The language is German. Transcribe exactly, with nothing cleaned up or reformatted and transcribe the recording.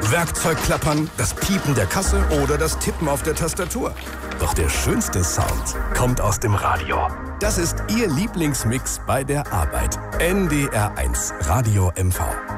Werkzeugklappern, das Piepen der Kasse oder das Tippen auf der Tastatur. Doch der schönste Sound kommt aus dem Radio. Das ist Ihr Lieblingsmix bei der Arbeit. N D R eins Radio M V.